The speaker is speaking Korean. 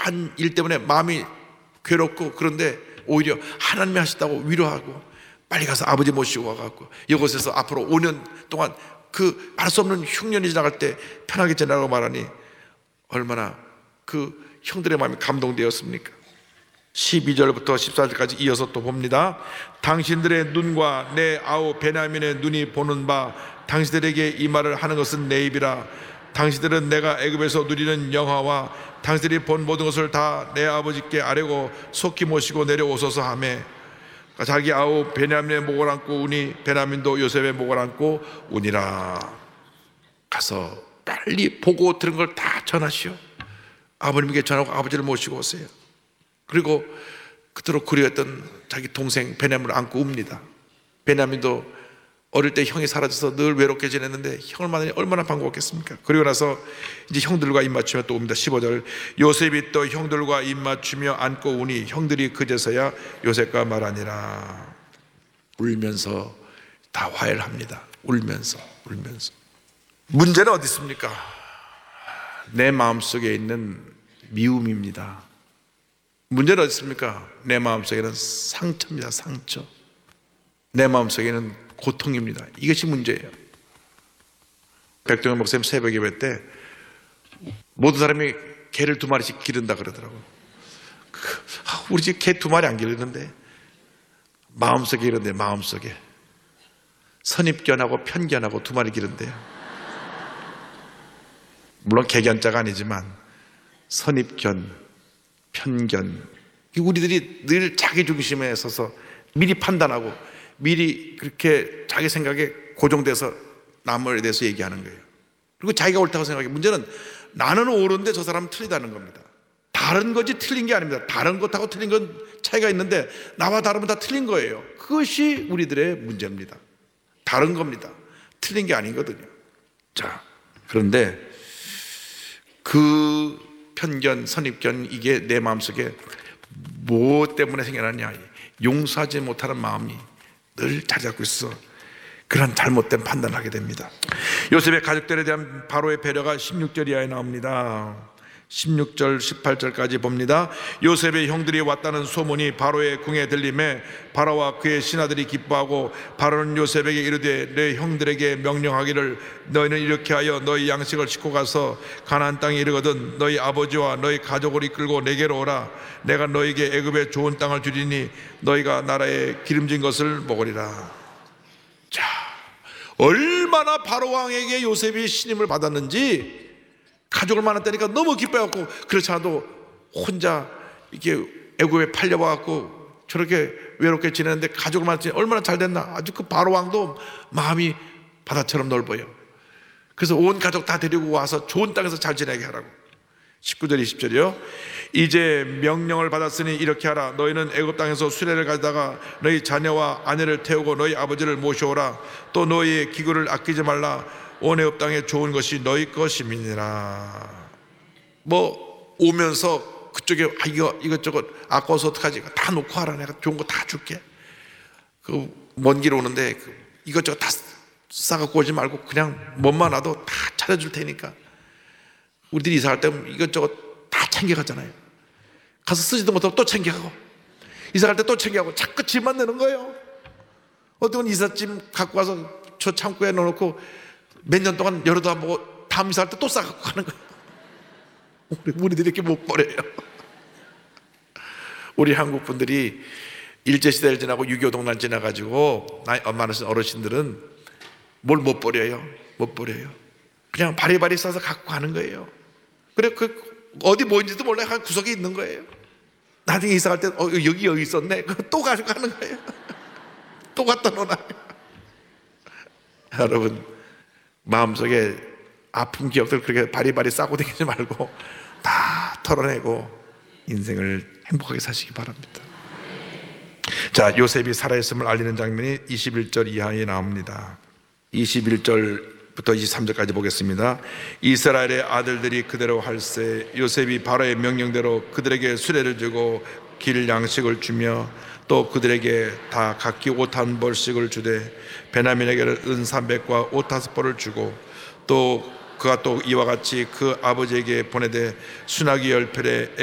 한 일 때문에 마음이 괴롭고, 그런데 오히려 하나님이 하셨다고 위로하고 빨리 가서 아버지 모시고 와갖고 이곳에서 앞으로 5년 동안 그 알 수 없는 흉년이 지나갈 때 편하게 지내라고 말하니 얼마나 그 형들의 마음이 감동되었습니까? 12절부터 14절까지 이어서 또 봅니다. 당신들의 눈과 내 아우 베냐민의 눈이 보는 바 당신들에게 이 말을 하는 것은 내 입이라. 당신들은 내가 애굽에서 누리는 영화와 당신들이 본 모든 것을 다 내 아버지께 아뢰고 속히 모시고 내려오소서 하매, 자기 아우 베냐민의 목을 안고 우니 베냐민도 요셉의 목을 안고 우니라. 가서 빨리 보고 들은 걸 다 전하시오. 아버님께 전하고 아버지를 모시고 오세요. 그리고 그토록 그리웠던 자기 동생 베냐민을 안고 웁니다. 베냐민도 어릴 때 형이 사라져서 늘 외롭게 지냈는데 형을 만나니 얼마나 반가웠겠습니까? 그리고 나서 이제 형들과 입맞추며 또 옵니다. 15절, 요셉이 또 형들과 입맞추며 안고 우니 형들이 그제서야 요셉과 말하니라. 울면서 다 화해를 합니다. 울면서. 문제는 어디 있습니까? 내 마음속에 있는 미움입니다. 문제는 어디 있습니까? 내 마음속에는 상처입니다. 상처. 내 마음속에는 고통입니다. 이것이 문제예요. 백동현 목사님 새벽 예배 때 모든 사람이 개를 2마리씩 기른다 그러더라고요. 우리 집 개 2마리 안 기르는데 마음속에 기른대. 마음속에 선입견하고 편견하고 2마리 기른대요. 물론 개견자가 아니지만 선입견, 편견, 우리들이 늘 자기 중심에 서서 미리 판단하고 미리 그렇게 자기 생각에 고정돼서 남에 대해서 얘기하는 거예요. 그리고 자기가 옳다고 생각해. 문제는 나는 옳은데 저 사람은 틀리다는 겁니다. 다른 거지 틀린 게 아닙니다. 다른 것하고 틀린 건 차이가 있는데 나와 다르면 다 틀린 거예요. 그것이 우리들의 문제입니다. 다른 겁니다. 틀린 게 아니거든요. 자, 그런데 그 편견, 선입견, 이게 내 마음속에 뭐 때문에 생겨나냐? 용서하지 못하는 마음이 늘 자리 잡고 있어. 그런 잘못된 판단을 하게 됩니다. 요셉의 가족들에 대한 바로의 배려가 16절 이하에 나옵니다. 16절 18절까지 봅니다. 요셉의 형들이 왔다는 소문이 바로의 궁에 들림에 바로와 그의 신하들이 기뻐하고 바로는 요셉에게 이르되 내 형들에게 명령하기를 너희는 이렇게 하여 너희 양식을 싣고 가서 가나안 땅에 이르거든 너희 아버지와 너희 가족을 이끌고 내게로 오라. 내가 너희에게 애굽의 좋은 땅을 주리니 너희가 나라에 기름진 것을 먹으리라. 자, 얼마나 바로 왕에게 요셉이 신임을 받았는지 가족을 만났다니까 너무 기뻐해갖고, 그렇지 않아도 혼자 이렇게 애굽에 팔려와갖고 저렇게 외롭게 지내는데 가족을 만났더니 얼마나 잘 됐나. 아주 그 바로 왕도 마음이 바다처럼 넓어요. 그래서 온 가족 다 데리고 와서 좋은 땅에서 잘 지내게 하라고. 19절 20절이요. 이제 명령을 받았으니 이렇게 하라. 너희는 애굽 땅에서 수레를 가져다가 너희 자녀와 아내를 태우고 너희 아버지를 모셔오라. 또 너희의 기구를 아끼지 말라. 온 애굽 땅에 좋은 것이 너희 것임이니라. 뭐 오면서 그쪽에 이것저것 아까워서 어떡하지? 다 놓고 하라. 내가 좋은 거 다 줄게. 그 먼 길 오는데 이것저것 다 싸갖고 오지 말고 그냥 몸만 와도 다 차려줄 테니까. 우리들이 이사할 때 이것저것 다 챙겨가잖아요. 가서 쓰지도 못하고 또 챙겨가고, 이사갈 때 또 챙겨가고, 자꾸 짐만 내는 거예요. 어떤 건 이삿짐 갖고 와서 저 창고에 넣어놓고 몇 년 동안 열어도 안 보고 다음 이사할 때 또 싸갖고 가는 거예요. 우리들이 이렇게 못 버려요. 우리 한국 분들이 일제시대를 지나고 6.25 동란 지나가지고 나이 많으신 어르신들은 뭘 못 버려요. 못 버려요. 그냥 바리바리 싸서 갖고 가는 거예요. 그래, 어디 뭐인지도 몰라. 한 구석에 있는 거예요. 나중에 이사갈 때 여기 있었네. 또 가져가는 거예요. 또 갖다 놓아요. 여러분, 마음속에 아픈 기억들 그렇게 바리바리 싸고 다니지 말고 다 털어내고 인생을 행복하게 사시기 바랍니다. 자, 요셉이 살아있음을 알리는 장면이 21절 이하에 나옵니다. 21절부터 23절까지 보겠습니다. 이스라엘의 아들들이 그대로 할세 요셉이 바로의 명령대로 그들에게 수레를 주고 길 양식을 주며 또 그들에게 다 각기 옷 한 벌씩을 주되 베냐민에게는 은 300과 옷 5벌을 주고 또 그가 또 이와 같이 그 아버지에게 보내되 수나기 10펠에